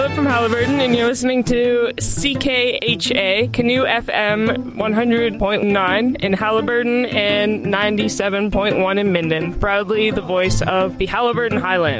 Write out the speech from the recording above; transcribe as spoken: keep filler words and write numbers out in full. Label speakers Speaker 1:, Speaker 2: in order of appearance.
Speaker 1: Charlotte from Halliburton, and you're listening to C K H A, Canoe F M one hundred point nine in Halliburton and ninety-seven point one in Minden. Proudly the voice of the Halliburton Highlands.